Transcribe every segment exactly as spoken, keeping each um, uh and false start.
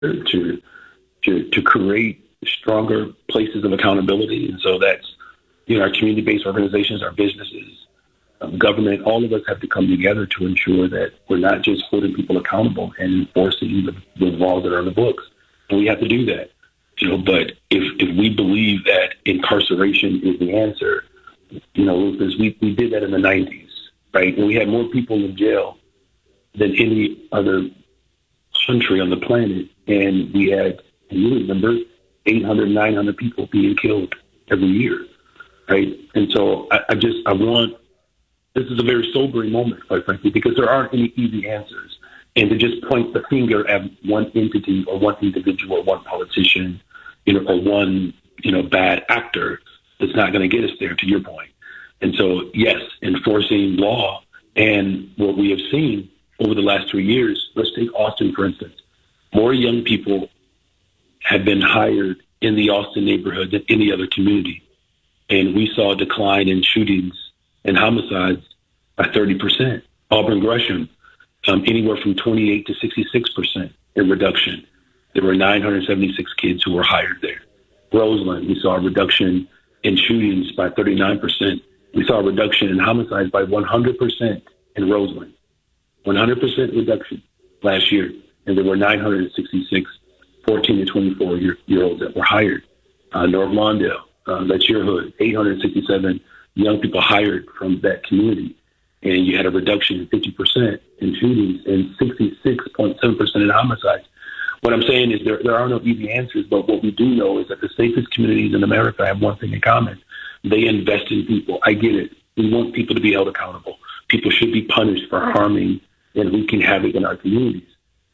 to to to create stronger places of accountability. And so that's, you know, our community-based organizations, our businesses, um, government, all of us have to come together to ensure that we're not just holding people accountable and enforcing the, the laws that are in the books. And we have to do that, you know, but if, if we believe that incarceration is the answer, you know, Lucas, we, we did that in the nineties, right? And we had more people in jail than any other country on the planet. And we had, and you remember, eight hundred, nine hundred people being killed every year, right? And so I, I just, I want, this is a very sobering moment, quite frankly, because there aren't any easy answers. And to just point the finger at one entity or one individual or one politician, you know, or one, you know, bad actor, it's not going to get us there, to your point. And so, yes, enforcing law and what we have seen over the last three years, let's take Austin, for instance. More young people have been hired in the Austin neighborhood than any other community. And we saw a decline in shootings and homicides by thirty percent. Auburn Gresham, um, anywhere from twenty-eight to sixty-six percent in reduction. There were nine hundred seventy-six kids who were hired there. Roseland, we saw a reduction in shootings by thirty-nine percent. We saw a reduction in homicides by one hundred percent in Roseland. one hundred percent reduction last year. And there were nine hundred sixty-six fourteen to twenty-four year, year olds that were hired. Uh, North Lawndale, uh, that's your hood, eight hundred sixty-seven young people hired from that community. And you had a reduction in fifty percent in shootings and sixty-six point seven percent in homicides. What I'm saying is there, there are no easy answers, but what we do know is that the safest communities in America have one thing in common. They invest in people. I get it. We want people to be held accountable. People should be punished for harming and wreaking havoc in our communities.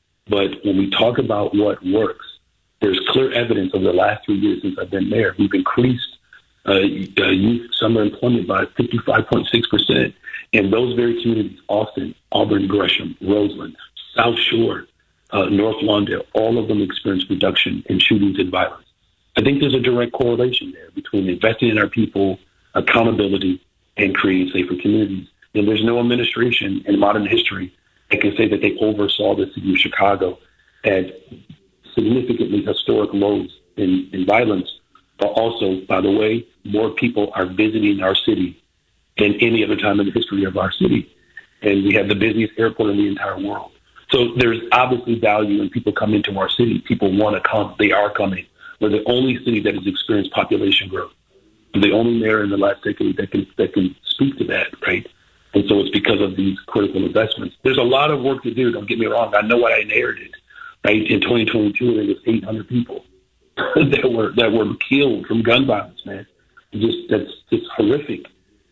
But when we talk about what works, there's clear evidence over the last three years since I've been there. We've increased uh, uh, youth summer employment by fifty-five point six percent. In those very communities, Austin, Auburn, Gresham, Roseland, South Shore, uh, North Lawndale, all of them experienced reduction in shootings and violence. I think there's a direct correlation there between investing in our people, accountability, and creating safer communities. And there's no administration in modern history that can say that they oversaw the city of Chicago at significantly historic lows in, in violence. But also, by the way, more people are visiting our city than any other time in the history of our city. And we have the busiest airport in the entire world. So there's obviously value in people coming to our city. People want to come. They are coming. We're the only city that has experienced population growth. We're the only mayor in the last decade that can that can speak to that, right? And so it's because of these critical investments. There's a lot of work to do. Don't get me wrong. I know what I inherited, right? In twenty twenty-two, there was eight hundred people that were that were killed from gun violence, man. It just that's just horrific.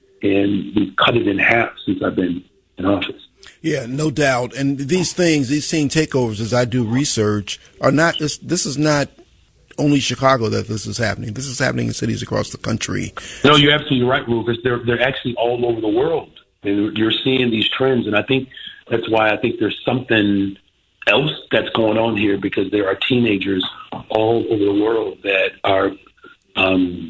And we've cut it in half since I've been in office. Yeah, no doubt. And these things, these scene takeovers, as I do research, are not, this, this is not only Chicago that this is happening. This is happening in cities across the country. No, you're absolutely right, Rufus. They're, they're actually all over the world. And you're seeing these trends. And I think that's why I think there's something else that's going on here, because there are teenagers all over the world that are um,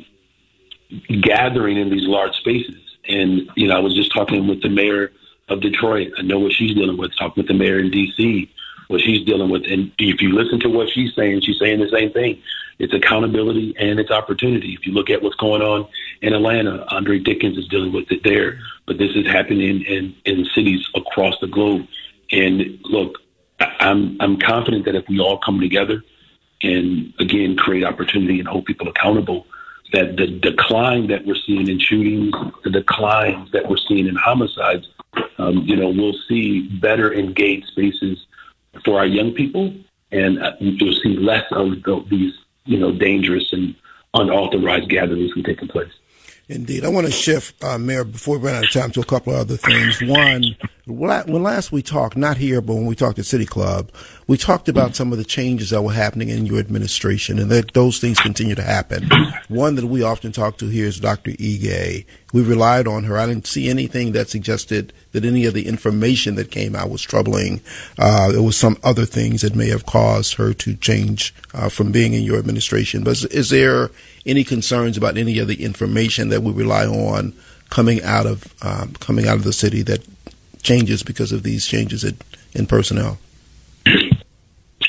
gathering in these large spaces. And, you know, I was just talking with the mayor of Detroit. I know what she's dealing with. Talking with the mayor in D C, what she's dealing with. And if you listen to what she's saying, she's saying the same thing. It's accountability and it's opportunity. If you look at what's going on in Atlanta, Andre Dickens is dealing with it there. But this is happening in, in cities across the globe. And look, I'm I'm confident that if we all come together and, again, create opportunity and hold people accountable, that the decline that we're seeing in shootings, the declines that we're seeing in homicides, um, you know, we'll see better engaged spaces for our young people, and uh, you'll see less of the, these, you know, dangerous and unauthorized gatherings from taking place. Indeed. I want to shift, uh, Mayor, before we run out of time, to a couple of other things. One, when last we talked, not here, but when we talked at City Club, we talked about some of the changes that were happening in your administration, and that those things continue to happen. One that we often talk to here is Doctor Ige. We relied on her. I didn't see anything that suggested that any of the information that came out was troubling. Uh, there was some other things that may have caused her to change uh, from being in your administration. But is, is there any concerns about any of the information that we rely on coming out of um, coming out of the city that changes because of these changes in, in personnel?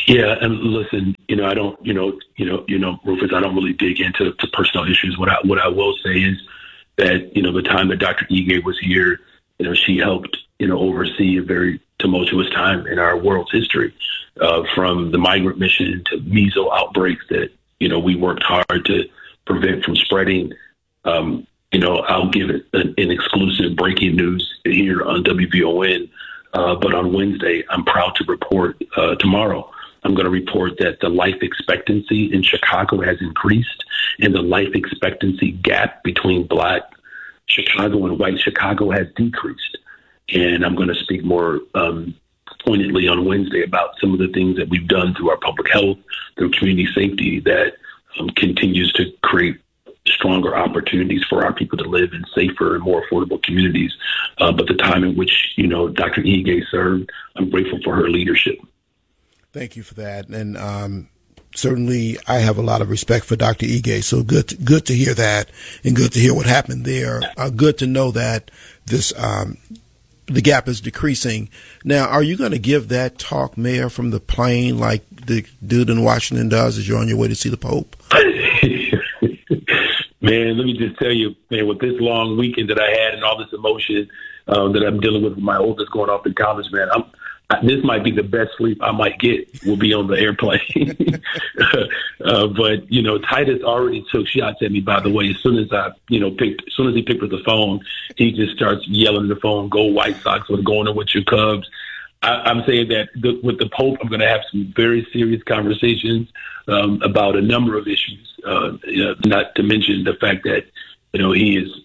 Yeah, and listen, you know, I don't, you know, you know, you know, Rufus, I don't really dig into to personal issues. What I what I will say is that, you know, the time that Doctor Ige was here, you know, she helped, you know, oversee a very tumultuous time in our world's history, uh, from the migrant mission to measles outbreaks that, you know, we worked hard to prevent from spreading. Um, you know, I'll give it an, an exclusive breaking news here on W V O N. Uh, but on Wednesday, I'm proud to report uh, tomorrow. I'm going to report that the life expectancy in Chicago has increased, and the life expectancy gap between Black Chicago and white Chicago has decreased. And I'm going to speak more um, pointedly on Wednesday about some of the things that we've done through our public health, through community safety, that um, continues to create stronger opportunities for our people to live in safer and more affordable communities. Uh, but the time in which, you know, Doctor Ige served, I'm grateful for her leadership. Thank you for that. And um, certainly I have a lot of respect for Doctor Ige. So good to, good to hear that, and good to hear what happened there. Uh, good to know that this um, the gap is decreasing. Now, are you going to give that talk, Mayor, from the plane like the dude in Washington does as you're on your way to see the Pope? Man, let me just tell you, man, with this long weekend that I had and all this emotion um, that I'm dealing with with my oldest going off in college, man, I'm, I, this might be the best sleep I might get. Will be on the airplane. uh, but, you know, Titus already took shots at me, by the way. As soon as I, you know, picked, as soon as he picked up the phone, he just starts yelling at the phone, "Go White Sox, what's going on with your Cubs?" I, I'm saying that the, with the Pope, I'm going to have some very serious conversations um, about a number of issues, uh, you know, not to mention the fact that, you know, he is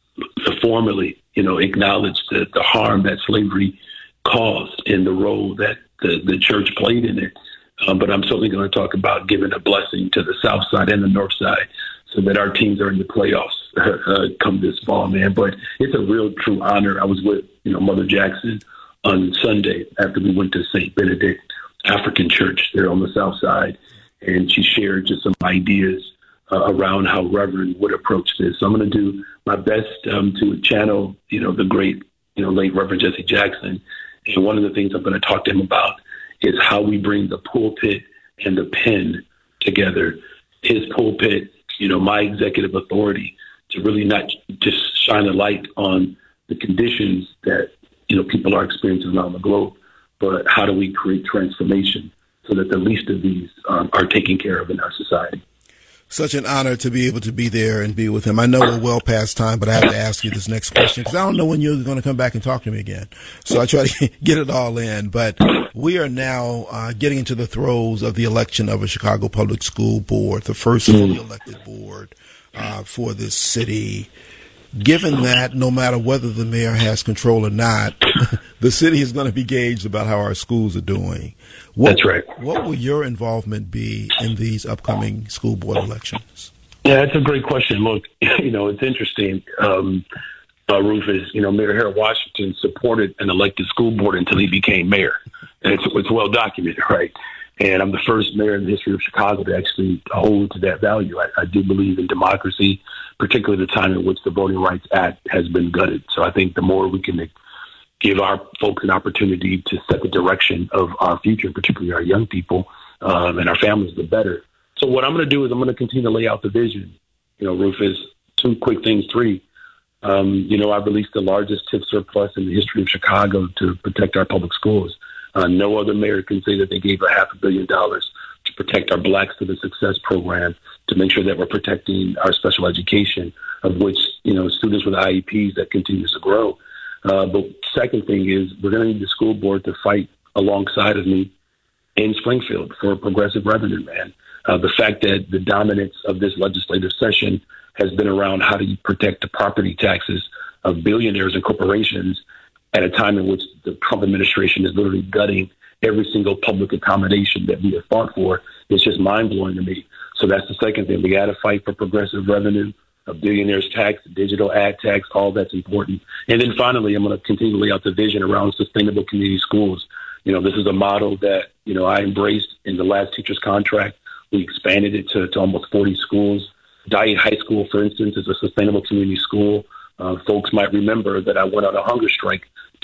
formally, you know, acknowledged the, the harm that slavery caused and the role that the, the church played in it. Um, but I'm certainly going to talk about giving a blessing to the South Side and the North Side so that our teams are in the playoffs uh, come this fall, man. But it's a real, true honor. I was with, you know, Mother Jackson on Sunday after we went to Saint Benedict African Church there on the South Side, and she shared just some ideas uh, around how Reverend would approach this. So I'm going to do my best um, to channel, you know, the great, you know, late Reverend Jesse Jackson. And one of the things I'm going to talk to him about is how we bring the pulpit and the pen together. His pulpit, you know, my executive authority to really not just shine a light on the conditions that, you know, people are experiencing around the globe, but how do we create transformation so that the least of these um, are taken care of in our society? Such an honor to be able to be there and be with him. I know we're well past time, but I have to ask you this next question because I don't know when you're going to come back and talk to me again. So I try to get it all in. But we are now uh, getting into the throes of the election of a Chicago Public School Board, the first fully elected board uh, for this city. Given that no matter whether the mayor has control or not, the city is going to be gauged about how our schools are doing. What, That's right. What will your involvement be in these upcoming school board elections? Yeah, that's a great question. Look, you know, it's interesting. Um, uh, Rufus, you know, Mayor Harold Washington supported an elected school board until he became mayor. And it's, it's well documented, right? And I'm the first mayor in the history of Chicago to actually hold to that value. I, I do believe in democracy, particularly the time in which the Voting Rights Act has been gutted. So I think the more we can give our folks an opportunity to set the direction of our future, particularly our young people um, and our families, the better. So what I'm going to do is I'm going to continue to lay out the vision. You know, Rufus, two quick things. Three, um, you know, I released the largest tip surplus in the history of Chicago to protect our public schools. Uh, no other mayor can say that they gave a half a billion dollars to protect our Blacks to the Success program, to make sure that we're protecting our special education, of which, you know, students with I E Ps that continues to grow. Uh, but second thing is we're going to need the school board to fight alongside of me in Springfield for progressive revenue, man. Uh, the fact that the dominance of this legislative session has been around how do you protect the property taxes of billionaires and corporations at a time in which the Trump administration is literally gutting every single public accommodation that we have fought for. It's just mind-blowing to me. So that's the second thing. We got to fight for progressive revenue, a billionaire's tax, digital ad tax, all that's important. And then finally, I'm going to continue to lay out the vision around sustainable community schools. You know, this is a model that, you know, I embraced in the last teacher's contract. We expanded it to, to almost forty schools. Dyett High School, for instance, is a sustainable community school. Uh, folks might remember that I went on a hunger strike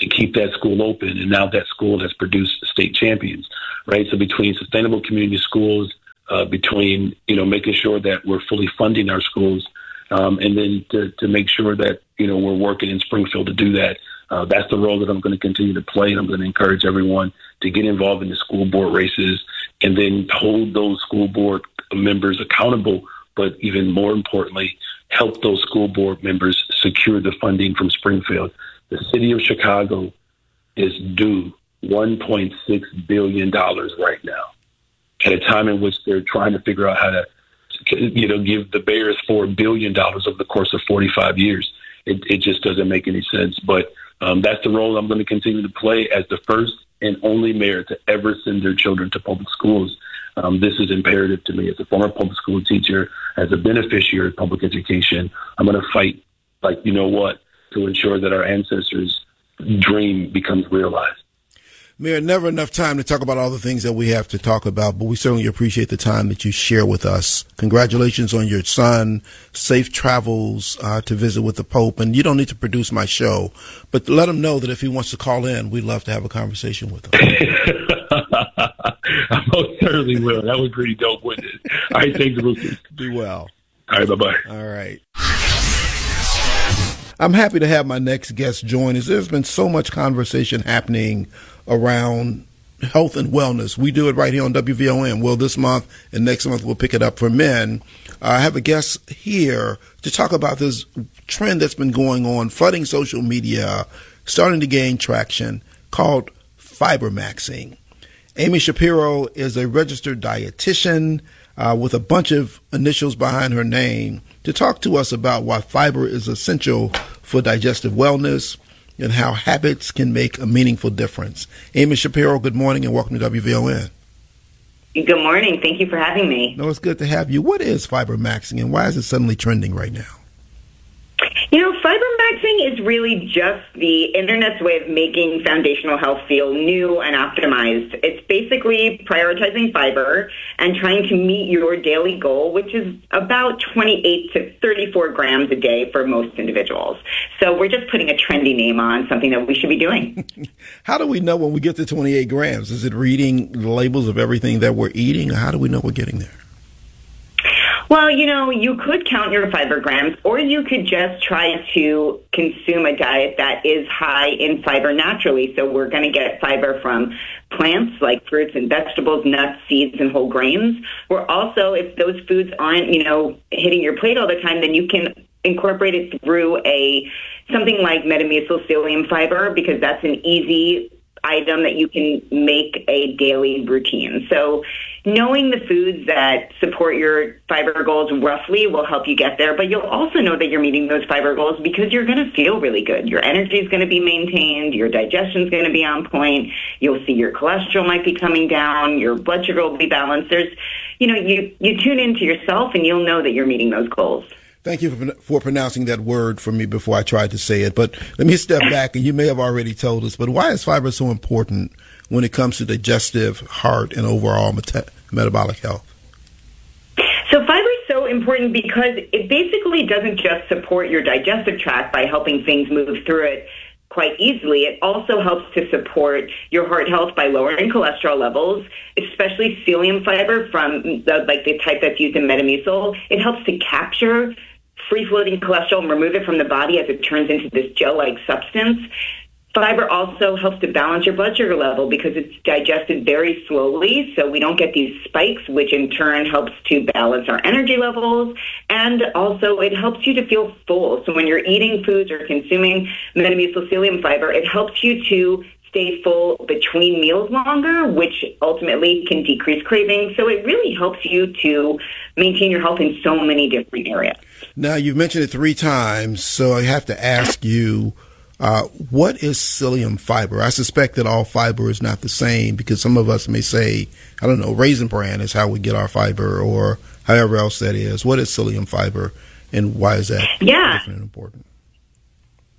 to keep that school open. And now that school has produced state champions, right? So between sustainable community schools, uh, between, you know, making sure that we're fully funding our schools, um, and then to, to make sure that, you know, we're working in Springfield to do that. Uh, that's the role that I'm going to continue to play. And I'm going to encourage everyone to get involved in the school board races and then hold those school board members accountable. But even more importantly, help those school board members secure the funding from Springfield. The city of Chicago is due one point six billion dollars right now, at a time in which they're trying to figure out how to, you know, give the Bears four billion dollars over the course of forty-five years. It, it just doesn't make any sense. But um, that's the role I'm going to continue to play as the first and only mayor to ever send their children to public schools. Um, this is imperative to me as a former public school teacher, as a beneficiary of public education. I'm going to fight like you know what to ensure that our ancestors' dream becomes realized. Mayor, never enough time to talk about all the things that we have to talk about, but we certainly appreciate the time that you share with us. Congratulations on your son. Safe travels uh, to visit with the Pope. And you don't need to produce my show, but let him know that if he wants to call in, we'd love to have a conversation with him. I most certainly will. That was pretty dope, wasn't it? All right, thanks, Lucas. Be well. All right, bye-bye. All right. I'm happy to have my next guest join us. There's been so much conversation happening around health and wellness. We do it right here on W V O N. Well, this month and next month we'll pick it up for men. Uh, I have a guest here to talk about this trend that's been going on, flooding social media, starting to gain traction, called fiber maxing. Amy Shapiro is a registered dietitian uh, with a bunch of initials behind her name to talk to us about why fiber is essential for digestive wellness and how habits can make a meaningful difference. Amy Shapiro, good morning and welcome to W V O N. Good morning. Thank you for having me. No, it's good to have you. What is fiber maxing and why is it suddenly trending right now? You know, fiber maxing is really just the internet's way of making foundational health feel new and optimized. It's basically prioritizing fiber and trying to meet your daily goal, which is about twenty-eight to thirty-four grams a day for most individuals. So we're just putting a trendy name on something that we should be doing. How do we know when we get to twenty-eight grams? Is it reading the labels of everything that we're eating? How do we know we're getting there? Well, you know, you could count your fiber grams, or you could just try to consume a diet that is high in fiber naturally. So we're going to get fiber from plants like fruits and vegetables, nuts, seeds, and whole grains. We're also, if those foods aren't, you know, hitting your plate all the time, then you can incorporate it through a something like Metamucil psyllium fiber, because that's an easy item that you can make a daily routine. So knowing the foods that support your fiber goals roughly will help you get there, but you'll also know that you're meeting those fiber goals because you're going to feel really good. Your energy is going to be maintained. Your digestion is going to be on point. You'll see your cholesterol might be coming down. Your blood sugar will be balanced. There's, you know, you, you tune into yourself and you'll know that you're meeting those goals. Thank you for, for pronouncing that word for me before I tried to say it. But let me step back, and you may have already told us, but why is fiber so important when it comes to digestive, heart, and overall meta- metabolic health? So fiber is so important because it basically doesn't just support your digestive tract by helping things move through it quite easily. It also helps to support your heart health by lowering cholesterol levels, especially psyllium fiber from the, like the type that's used in Metamucil. It helps to capture free-floating cholesterol and remove it from the body as it turns into this gel-like substance. Fiber also helps to balance your blood sugar level because it's digested very slowly, so we don't get these spikes, which in turn helps to balance our energy levels. And also it helps you to feel full. So when you're eating foods or consuming Metamucil psyllium fiber, it helps you to stay full between meals longer, which ultimately can decrease cravings. So it really helps you to maintain your health in so many different areas. Now, you've mentioned it three times, so I have to ask you, Uh, what is psyllium fiber? I suspect that all fiber is not the same because some of us may say, I don't know, Raisin Bran is how we get our fiber or however else that is. What is psyllium fiber and why is that yeah. different and important?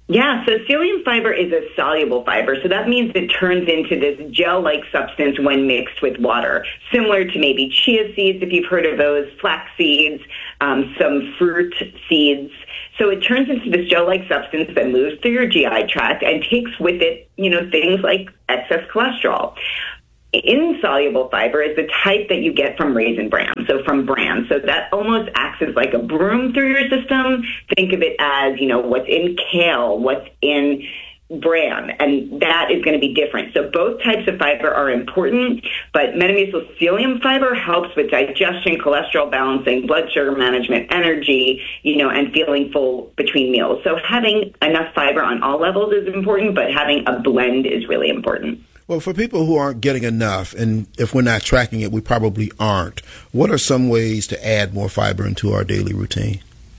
Yeah, so psyllium fiber is a soluble fiber, so that means it turns into this gel-like substance when mixed with water, similar to maybe chia seeds, if you've heard of those, flax seeds, um, some fruit seeds. So it turns into this gel-like substance that moves through your G I tract and takes with it, you know, things like excess cholesterol. Insoluble fiber is the type that you get from Raisin Bran, so from bran. So that almost acts as like a broom through your system. Think of it as, you know, what's in kale, what's in bran, and that is going to be different. So both types of fiber are important, but Metamucil psyllium fiber helps with digestion, cholesterol balancing, blood sugar management, energy, you know, and feeling full between meals. So having enough fiber on all levels is important, but having a blend is really important. Well, for people who aren't getting enough, and if we're not tracking it, we probably aren't, what are some ways to add more fiber into our daily routine?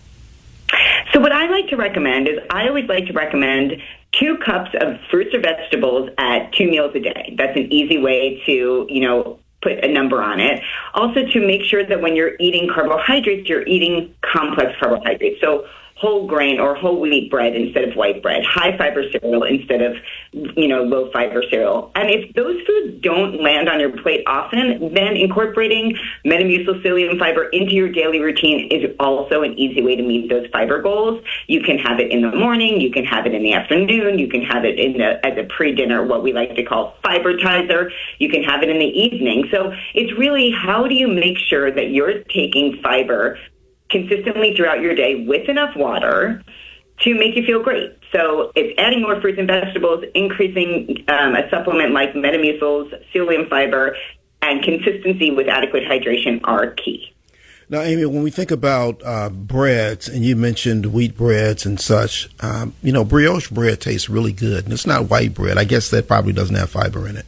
So what I like to recommend is I always like to recommend two cups of fruits or vegetables at two meals a day. That's an easy way to, you know, put a number on it. Also to make sure that when you're eating carbohydrates, you're eating complex carbohydrates. So whole grain or whole wheat bread instead of white bread, high fiber cereal instead of, you know, low fiber cereal. And if those foods don't land on your plate often, then incorporating Metamucil psyllium fiber into your daily routine is also an easy way to meet those fiber goals. You can have it in the morning, you can have it in the afternoon, you can have it in the, as a pre-dinner, what we like to call fibertizer. You can have it in the evening. So it's really, how do you make sure that you're taking fiber consistently throughout your day with enough water to make you feel great? So it's adding more fruits and vegetables, increasing um, a supplement like Metamucil's psyllium fiber, and consistency with adequate hydration are key. Now, Amy, when we think about uh, breads, and you mentioned wheat breads and such, um, you know, brioche bread tastes really good, and it's not white bread. I guess that probably doesn't have fiber in it.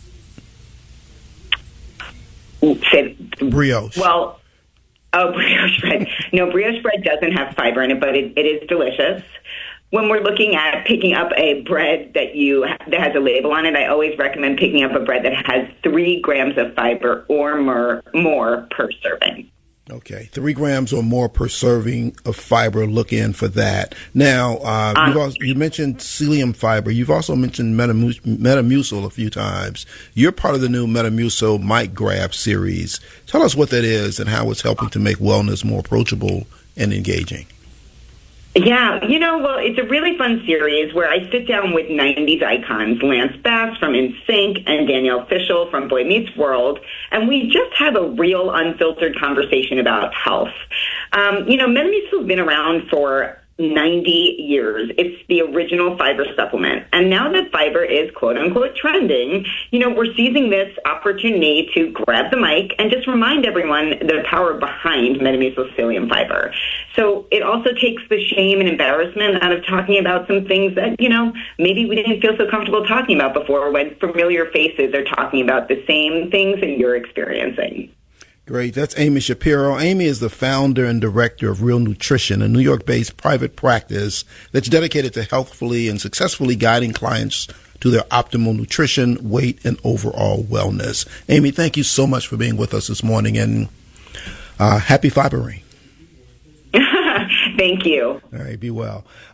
Say, brioche. Well, Oh, brioche bread. No, brioche bread doesn't have fiber in it, but it, it is delicious. When we're looking at picking up a bread that you that has a label on it, I always recommend picking up a bread that has three grams of fiber or more, more per serving. Okay, three grams or more per serving of fiber. Look in for that. Now, uh, um, you've also, you mentioned psyllium fiber. You've also mentioned Metamu- Metamucil a few times. You're part of the new Metamucil Mic Grab series. Tell us what that is and how it's helping to make wellness more approachable and engaging. Yeah, you know, well, it's a really fun series where I sit down with nineties icons, Lance Bass from N Sync and Danielle Fishel from Boy Meets World, and we just have a real unfiltered conversation about health. Um, you know, Metamucil's been around for ninety years. It's the original fiber supplement. And now that fiber is quote unquote trending, you know, we're seizing this opportunity to grab the mic and just remind everyone the power behind Metamucil psyllium fiber. So it also takes the shame and embarrassment out of talking about some things that, you know, maybe we didn't feel so comfortable talking about before when familiar faces are talking about the same things that you're experiencing. Great. That's Amy Shapiro. Amy is the founder and director of Real Nutrition, a New York-based private practice that's dedicated to healthfully and successfully guiding clients to their optimal nutrition, weight, and overall wellness. Amy, thank you so much for being with us this morning, and uh, happy fibering. Thank you. All right, be well.